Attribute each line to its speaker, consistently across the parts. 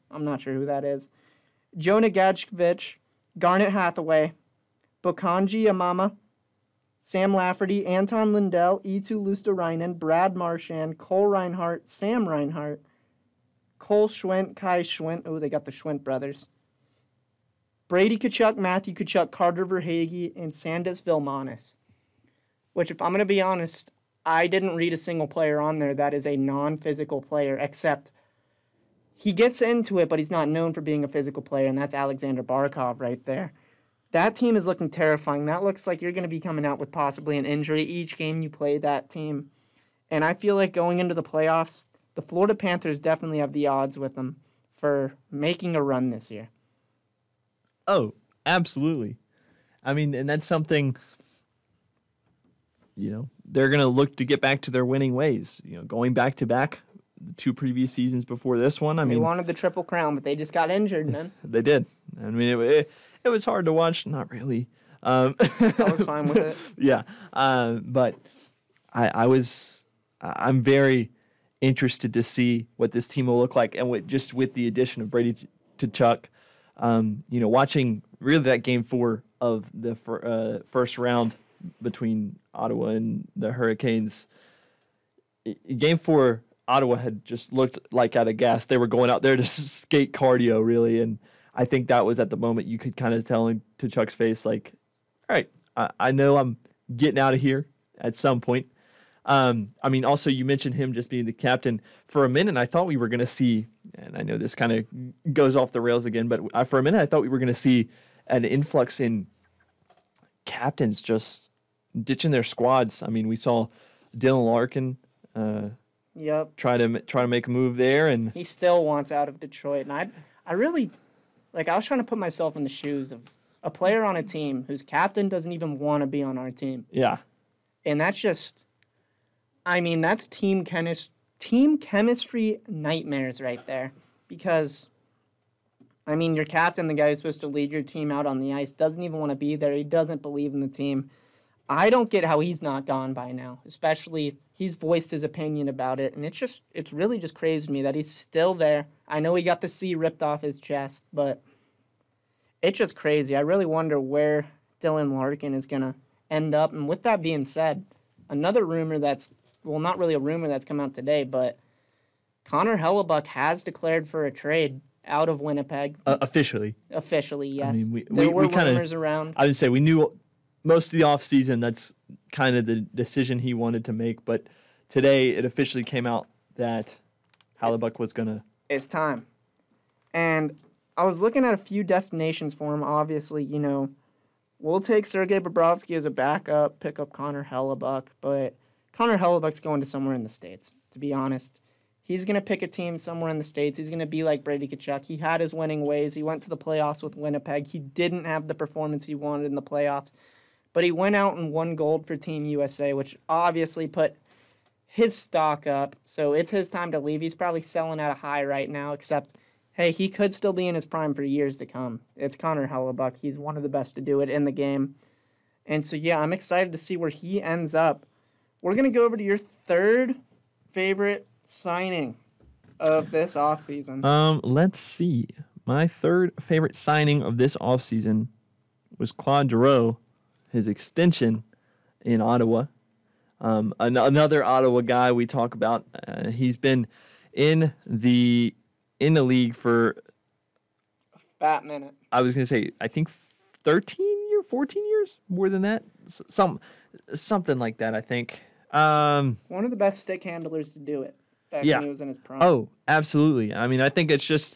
Speaker 1: I'm not sure who that is. Joe Nagajkovic, Garnet Hathaway, Bokanji Amama, Sam Lafferty, Anton Lindell, Eetu Luostarinen, Brad Marchand, Cole Reinhardt, Sam Reinhardt, Cole Schwint, Kai Schwint. Oh, they got the Schwint brothers. Brady Tkachuk, Matthew Tkachuk, Carter Verhaeghe, and Sandis Vilmanis. Which, if I'm going to be honest, I didn't read a single player on there that is a non-physical player, except he gets into it, but he's not known for being a physical player, and that's Alexander Barkov right there. That team is looking terrifying. That looks like you're going to be coming out with possibly an injury each game you play that team. And I feel like going into the playoffs, the Florida Panthers definitely have the odds with them for making a run this year.
Speaker 2: Oh, absolutely. I mean, and that's something, they're going to look to get back to their winning ways. Going back-to-back, the 2 previous seasons before this one.
Speaker 1: They wanted the Triple Crown, but they just got injured, man.
Speaker 2: They did. I mean, it was hard to watch. Not really.
Speaker 1: I was fine with it.
Speaker 2: Yeah. But I'm very interested to see what this team will look like. And with the addition of Brady Tkachuk, watching really that game 4 of the first round between Ottawa and the Hurricanes. Game 4, Ottawa had just looked like out of gas. They were going out there to skate cardio, really, and I think that was at the moment you could kind of tell in Tkachuk's face, like, all right, I know I'm getting out of here at some point. Also, you mentioned him just being the captain. For a minute, I thought we were going to see, and I know this kind of goes off the rails again, but for a minute, I thought we were going to see an influx in captains just ditching their squads. I mean, we saw Dylan Larkin try to make a move there, and
Speaker 1: he still wants out of Detroit. And I really, I was trying to put myself in the shoes of a player on a team whose captain doesn't even want to be on our team.
Speaker 2: Yeah.
Speaker 1: And that's just, that's team chemistry nightmares right there. Because, your captain, the guy who's supposed to lead your team out on the ice, doesn't even want to be there. He doesn't believe in the team. I don't get how he's not gone by now, especially he's voiced his opinion about it. And it's really just crazy to me that he's still there. I know he got the C ripped off his chest, but it's just crazy. I really wonder where Dylan Larkin is going to end up. And with that being said, another rumor not really a rumor that's come out today, but Connor Hellebuck has declared for a trade out of Winnipeg.
Speaker 2: Officially.
Speaker 1: Officially, yes.
Speaker 2: There
Speaker 1: were rumors around.
Speaker 2: I would say we knew most of the offseason that's kind of the decision he wanted to make, but today it officially came out that Hellebuck was going to...
Speaker 1: It's time. And I was looking at a few destinations for him. Obviously, we'll take Sergei Bobrovsky as a backup, pick up Connor Hellebuck, but Connor Hellebuck's going to somewhere in the States, to be honest. He's going to pick a team somewhere in the States. He's going to be like Brady Tkachuk. He had his winning ways. He went to the playoffs with Winnipeg. He didn't have the performance he wanted in the playoffs, but he went out and won gold for Team USA, which obviously put his stock up. So it's his time to leave. He's probably selling at a high right now, except, hey, he could still be in his prime for years to come. It's Connor Hellebuck. He's one of the best to do it in the game. And so, yeah, I'm excited to see where he ends up. We're going to go over to your third favorite signing of this offseason.
Speaker 2: Let's see. My third favorite signing of this offseason was Claude Giroux, his extension in Ottawa. Another Ottawa guy we talk about. He's been in the league for
Speaker 1: a fat minute.
Speaker 2: I was going to say, I think 14 years, more than that. Something like that, I think.
Speaker 1: One of the best stick handlers to do it back when he was in his prime.
Speaker 2: Oh, absolutely. I think it's just,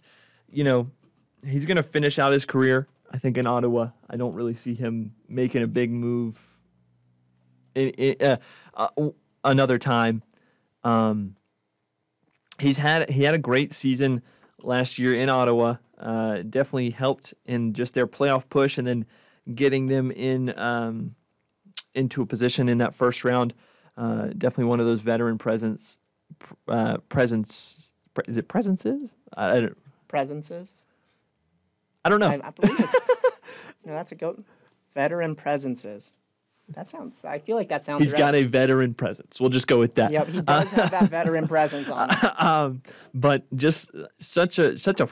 Speaker 2: he's going to finish out his career, I think, in Ottawa. I don't really see him making a big move another time. He had a great season last year in Ottawa. Definitely helped in just their playoff push and then getting them into a position in that first round. Definitely one of those veteran presence. Is it presences?
Speaker 1: Presences?
Speaker 2: I don't know.
Speaker 1: I believe it's... No, that's a goat. Veteran presences. I feel like that sounds
Speaker 2: He's
Speaker 1: right.
Speaker 2: got a veteran presence. We'll just go with that.
Speaker 1: Yep, he does have that veteran presence on him.
Speaker 2: But just such a